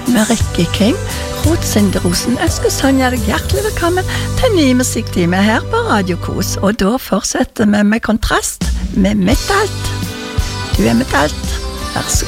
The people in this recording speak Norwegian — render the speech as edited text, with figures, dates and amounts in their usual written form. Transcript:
med Rikke King. Rotsenderosen ønsker Sonja deg hjertelig velkommen til en ny musikktime her på Radio Kos. Og da fortsetter vi med Kontrast med Mitt Alt. Du er mitt alt. Vær så god.